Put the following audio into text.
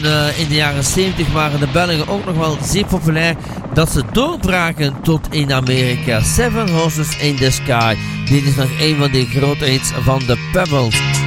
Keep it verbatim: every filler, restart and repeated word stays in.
uh, in de jaren zeventig waren de Belgen ook nog wel zeer populair dat ze doorbraken tot in Amerika. Seven Horses in the Sky. Dit is nog een van de grote hits van de Pebbles.